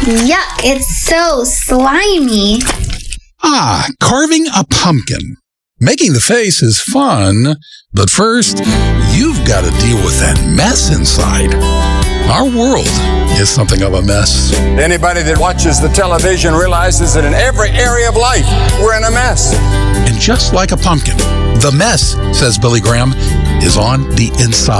Yuck, it's so slimy. Carving a pumpkin. Making the face is fun, but first, you've got to deal with that mess inside. Our world is something of a mess. Anybody that watches the television realizes that in every area of life, we're in a mess. And just like a pumpkin, the mess, says Billy Graham, is on the inside.